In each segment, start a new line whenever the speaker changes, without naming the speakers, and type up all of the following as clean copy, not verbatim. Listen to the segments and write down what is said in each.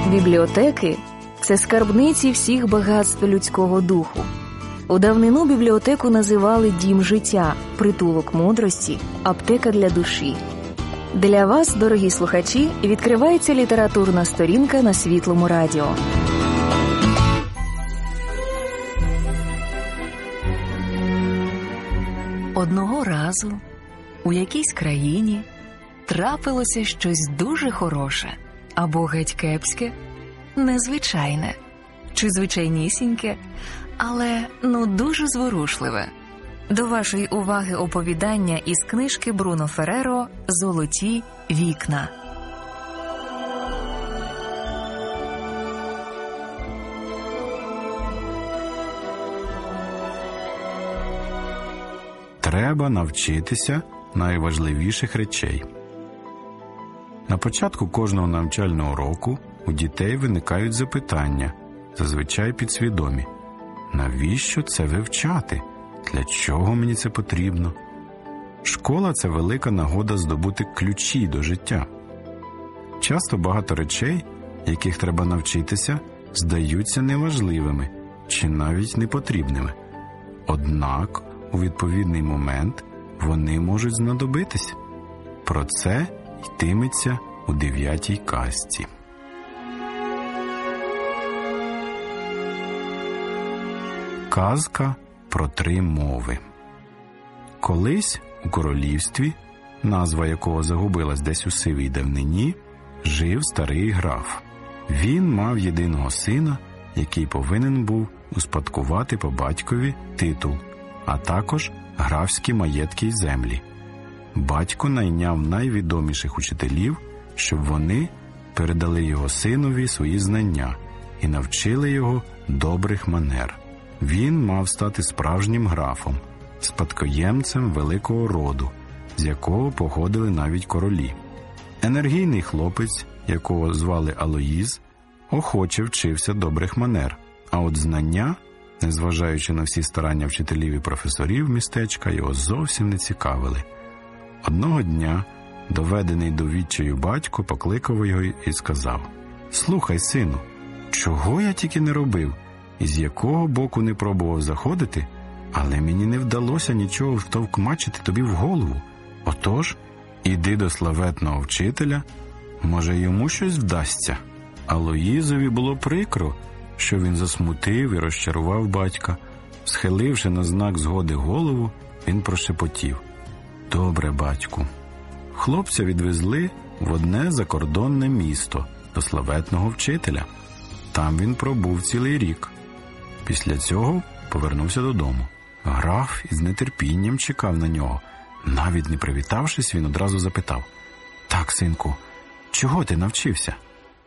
Бібліотеки – це скарбниці всіх багатств людського духу. У давнину бібліотеку називали дім життя, притулок мудрості, аптека для душі. Для вас, дорогі слухачі, відкривається літературна сторінка на Світлому радіо. Одного разу у якійсь країні трапилося щось дуже хороше, або геть кепське, незвичайне, чи звичайнісіньке, але дуже зворушливе. До вашої уваги оповідання із книжки Бруно Ферреро «Золоті вікна».
Треба навчитися найважливіших речей. На початку кожного навчального року у дітей виникають запитання, зазвичай підсвідомі. Навіщо це вивчати? Для чого мені це потрібно? Школа – це велика нагода здобути ключі до життя. Часто багато речей, яких треба навчитися, здаються неважливими чи навіть непотрібними. Однак у відповідний момент вони можуть знадобитись. Про це йтиметься у 9-й казці. Казка про 3 мови. Колись у королівстві, назва якого загубилась десь у сивій давнині, жив старий граф. Він мав єдиного сина, який повинен був успадкувати по батькові титул, а також графські маєтки й землі. Батько найняв найвідоміших учителів, щоб вони передали його синові свої знання і навчили його добрих манер. Він мав стати справжнім графом, спадкоємцем великого роду, з якого походили навіть королі. Енергійний хлопець, якого звали Алоїз, охоче вчився добрих манер, а от знання, незважаючи на всі старання вчителів і професорів містечка, його зовсім не цікавили. Одного дня доведений до відчаю батько покликав його і сказав: «Слухай, сину, чого я тільки не робив, і з якого боку не пробував заходити, але мені не вдалося нічого втовкмачити тобі в голову. Отож, іди до славетного вчителя, може йому щось вдасться». Алоїзові було прикро, що він засмутив і розчарував батька. Схиливши на знак згоди голову, він прошепотів: «Добре, батьку». Хлопця відвезли в одне закордонне місто до славетного вчителя. Там він пробув цілий рік. Після цього повернувся додому. Граф із нетерпінням чекав на нього. Навіть не привітавшись, він одразу запитав: «Так, синку, чого ти навчився?»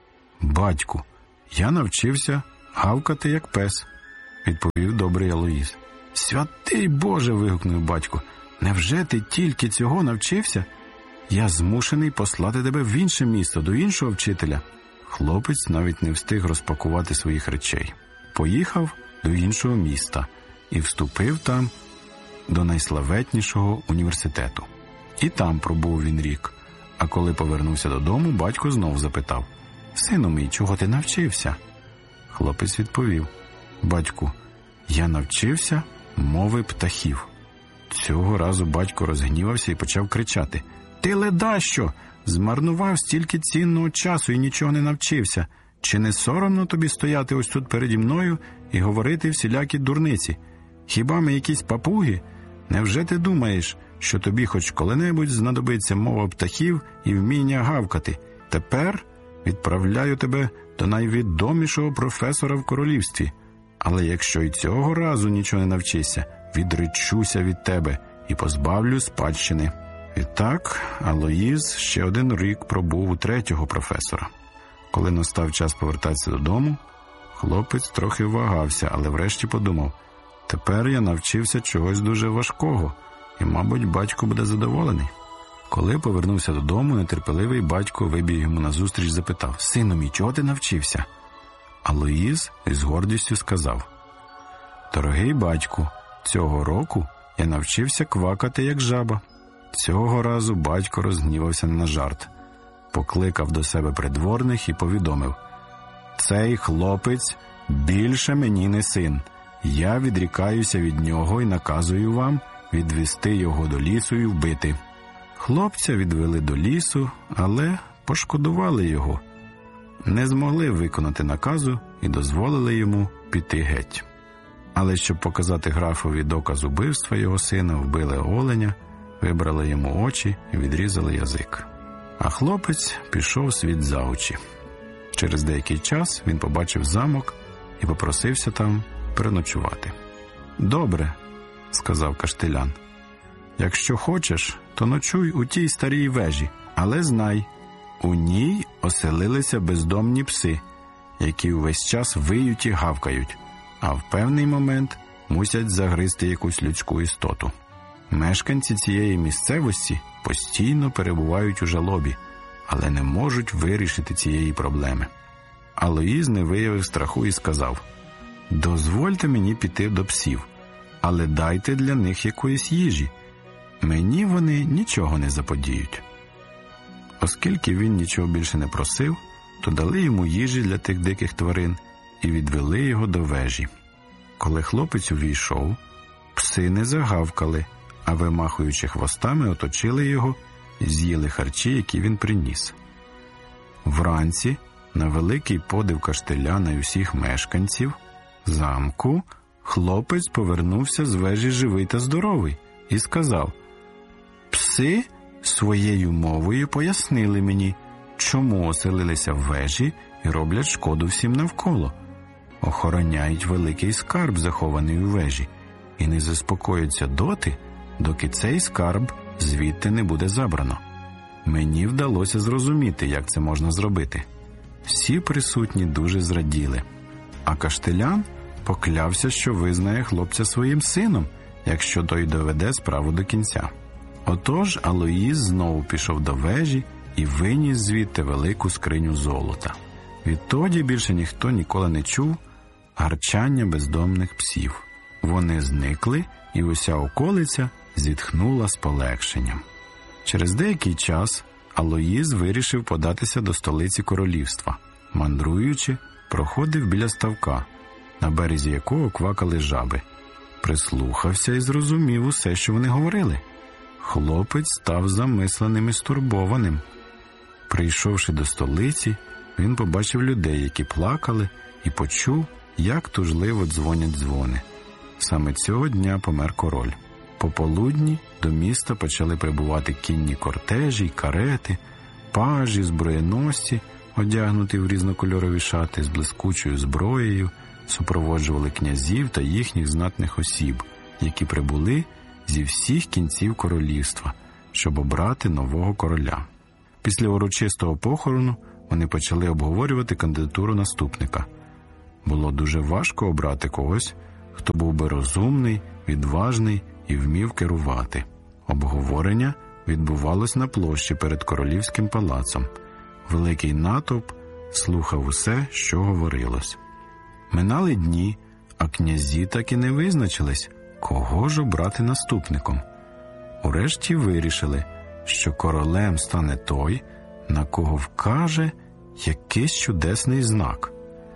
«Батьку, я навчився гавкати, як пес», – відповів добрий Алоїз. «Святий Боже!» – вигукнув батько. «Невже ти тільки цього навчився? Я змушений послати тебе в інше місто, до іншого вчителя». Хлопець навіть не встиг розпакувати своїх речей. Поїхав до іншого міста і вступив там до найславетнішого університету. І там пробув він рік. А коли повернувся додому, батько знов запитав: «Сину мій, чого ти навчився?» Хлопець відповів: «Батьку, я навчився мови птахів». Цього разу батько розгнівався і почав кричати: «Ти ледащо! Змарнував стільки цінного часу і нічого не навчився. Чи не соромно тобі стояти ось тут переді мною і говорити всілякі дурниці? Хіба ми якісь папуги? Невже ти думаєш, що тобі хоч коли-небудь знадобиться мова птахів і вміння гавкати? Тепер відправляю тебе до найвідомішого професора в королівстві. Але якщо й цього разу нічого не навчишся, відречуся від тебе і позбавлю спадщини». Відтак Алоїз ще 1 рік пробув у 3-го професора. Коли настав час повертатися додому, хлопець трохи вагався, але врешті подумав: «Тепер я навчився чогось дуже важкого, і, мабуть, батько буде задоволений». Коли повернувся додому, нетерпеливий батько вибіг йому назустріч і запитав: «Сину мій, чого ти навчився?» Алоїз із гордістю сказав: «Дорогий батьку, цього року я навчився квакати, як жаба». Цього разу батько розгнівався не на жарт. Покликав до себе придворних і повідомив: «Цей хлопець більше мені не син. Я відрікаюся від нього і наказую вам відвести його до лісу і вбити». Хлопця відвели до лісу, але пошкодували його. Не змогли виконати наказу і дозволили йому піти геть. Але щоб показати графові доказ убивства його сина, вбили оленя, вибрали йому очі і відрізали язик. А хлопець пішов світ за очі. Через деякий час він побачив замок і попросився там переночувати. «Добре», – сказав Каштелян, – «якщо хочеш, то ночуй у тій старій вежі, але знай, у ній оселилися бездомні пси, які увесь час виють і гавкають, а в певний момент мусять загризти якусь людську істоту. Мешканці цієї місцевості постійно перебувають у жалобі, але не можуть вирішити цієї проблеми». Алоїз не виявив страху і сказав: «Дозвольте мені піти до псів, але дайте для них якоїсь їжі. Мені вони нічого не заподіють». Оскільки він нічого більше не просив, то дали йому їжі для тих диких тварин і відвели його до вежі. Коли хлопець увійшов, пси не загавкали, а вимахуючи хвостами, оточили його і з'їли харчі, які він приніс. Вранці, на великий подив Каштеляна і усіх мешканців замку, хлопець повернувся з вежі живий та здоровий і сказав: «Пси своєю мовою пояснили мені, чому оселилися в вежі і роблять шкоду всім навколо. Охороняють великий скарб, захований у вежі, і не заспокояться доти, доки цей скарб звідти не буде забрано. Мені вдалося зрозуміти, як це можна зробити». Всі присутні дуже зраділи, а Каштелян поклявся, що визнає хлопця своїм сином, якщо той доведе справу до кінця. Отож Алоїз знову пішов до вежі і виніс звідти велику скриню золота. Відтоді більше ніхто ніколи не чув гарчання бездомних псів. Вони зникли, і уся околиця зітхнула з полегшенням. Через деякий час Алоїз вирішив податися до столиці королівства. Мандруючи, проходив біля ставка, на березі якого квакали жаби. Прислухався і зрозумів усе, що вони говорили. Хлопець став замисленим і стурбованим. Прийшовши до столиці, він побачив людей, які плакали, і почув, як тужливо дзвонять дзвони. Саме цього дня помер король. Пополудні до міста почали прибувати кінні кортежі й карети, пажі, зброєносці, одягнуті в різнокольорові шати з блискучою зброєю, супроводжували князів та їхніх знатних осіб, які прибули зі всіх кінців королівства, щоб обрати нового короля. Після урочистого похорону вони почали обговорювати кандидатуру наступника. Було дуже важко обрати когось, хто був би розумний, відважний і вмів керувати. Обговорення відбувалось на площі перед королівським палацом. Великий натовп слухав усе, що говорилось. Минали дні, а князі так і не визначились, кого ж обрати наступником. Урешті вирішили, що королем стане той, на кого вкаже якийсь чудесний знак.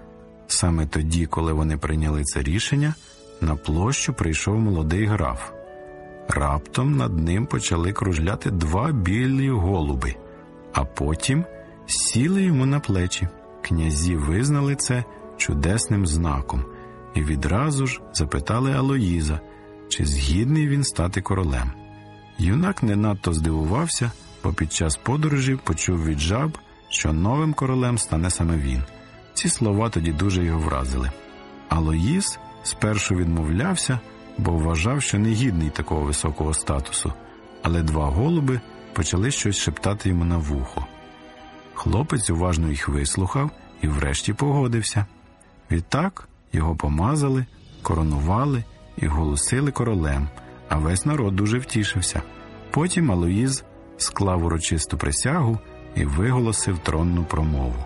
Саме тоді, коли вони прийняли це рішення, на площу прийшов молодий граф. Раптом над ним почали кружляти два білі голуби, а потім сіли йому на плечі. Князі визнали це чудесним знаком і відразу ж запитали Алоїза, чи згідний він стати королем. Юнак не надто здивувався, бо під час подорожі почув від жаб, що новим королем стане саме він. Ці слова тоді дуже його вразили. Алоїз спершу відмовлявся, бо вважав, що не гідний такого високого статусу, але два голуби почали щось шептати йому на вухо. Хлопець уважно їх вислухав і врешті погодився. Відтак його помазали, коронували і оголосили королем, а весь народ дуже втішився. Потім Алоїз склав урочисту присягу і виголосив тронну промову.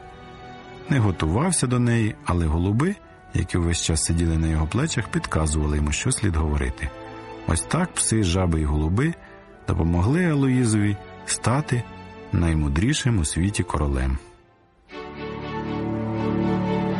Не готувався до неї, але голуби, які увесь час сиділи на його плечах, підказували йому, що слід говорити. Ось так пси, жаби і голуби допомогли Алоїзові стати наймудрішим у світі королем.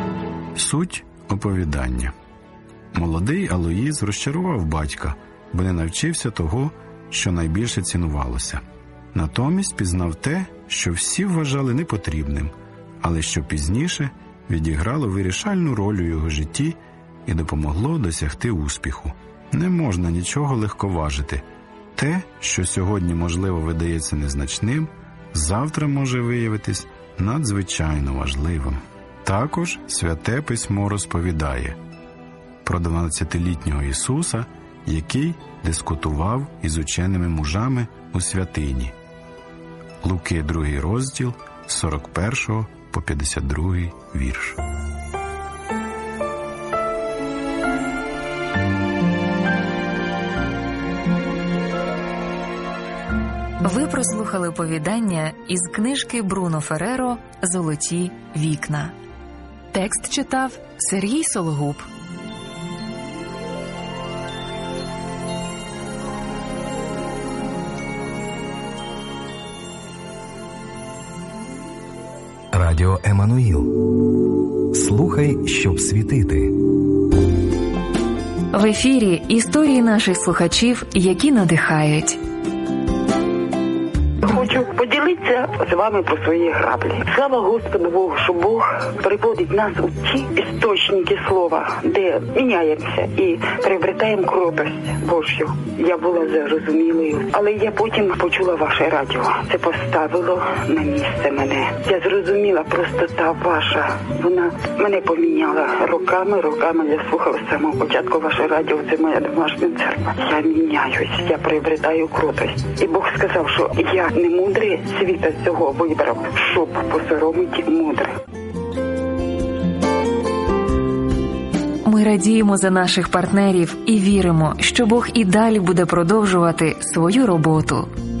Суть оповідання. Молодий Алоїз розчарував батька, бо не навчився того, що найбільше цінувалося. Натомість пізнав те, що всі вважали непотрібним, але що пізніше відіграло вирішальну роль у його житті і допомогло досягти успіху. Не можна нічого легковажити. Те, що сьогодні, можливо, видається незначним, завтра може виявитись надзвичайно важливим. Також Святе Письмо розповідає про 12-літнього Ісуса, який дискутував із ученими мужами у святині. Луки 2 розділ, з 41 по 52 вірш.
Ви прослухали оповідання із книжки Бруно Ферреро «Золоті вікна». Текст читав Сергій Сологуб.
Радіо Еммануїл. Слухай, щоб світити.
В ефірі історії наших слухачів, які надихають.
Хочу поділитися з вами про свої граблі. Слава Господу Богу, що Бог приводить нас у ті істочники слова, де міняємося і приобретаємо кротость Божю. Я була зарозумілою, але я потім почула ваше радіо. Це поставило на місце мене. Я зрозуміла, простота ваша, вона мене поміняла роками. Я слухала з самого початку ваше радіо, це моя домашня церква. Я міняюсь, я приобретаю кротость. І Бог сказав, що я не мудрий світа цього вибрав, щоб посоромити мудрих.
Ми радіємо за наших партнерів і віримо, що Бог і далі буде продовжувати свою роботу.